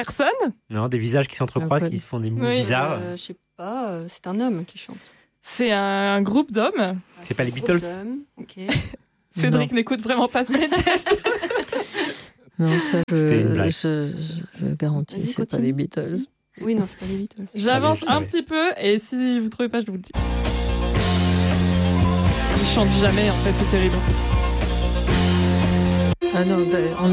personne. Non, des visages qui s'entrecroisent, qui se font des mots bizarres. Je sais pas, c'est un homme qui chante. C'est un groupe d'hommes. C'est pas les Beatles. Okay. Cédric n'écoute vraiment pas ce blind test. Non, ça, je garantis, Vas-y, c'est pas continue. les Beatles. Oui, non, c'est pas les Beatles. J'avance je savais. un petit peu et si vous trouvez pas, je vous le dis. Ils chantent jamais, en fait, c'est terrible. Ah non,